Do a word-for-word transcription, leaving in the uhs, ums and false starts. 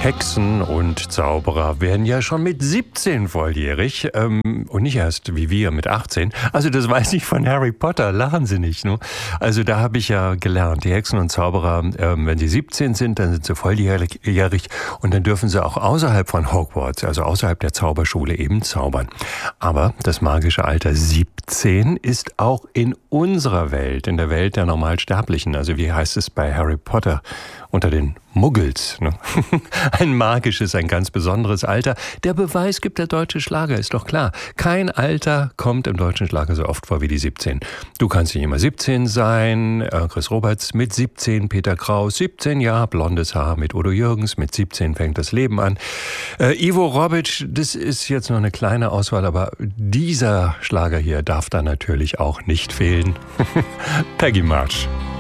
Hexen und Zauberer werden ja schon mit siebzehn volljährig ähm, und nicht erst wie wir mit achtzehn. Also das weiß ich von Harry Potter, lachen Sie nicht. Ne? Also da habe ich ja gelernt, die Hexen und Zauberer, ähm, wenn sie siebzehn sind, dann sind sie volljährig und dann dürfen sie auch außerhalb von Hogwarts, also außerhalb der Zauberschule eben zaubern. Aber das magische Alter siebzehn ist auch in unserer Welt, in der Welt der Normalsterblichen, also wie heißt es bei Harry Potter, unter den Muggels. Ne? Ein magisches, ein ganz besonderes Alter. Der Beweis gibt der deutsche Schlager, ist doch klar. Kein Alter kommt im deutschen Schlager so oft vor wie die siebzehn. Du kannst nicht immer siebzehn sein, äh, Chris Roberts mit siebzehn, Peter Kraus, siebzehn Jahre, blondes Haar mit Udo Jürgens, mit siebzehn fängt das Leben an. Äh, Ivo Robic, das ist jetzt nur eine kleine Auswahl, aber dieser Schlager hier darf da natürlich auch nicht fehlen. Peggy March.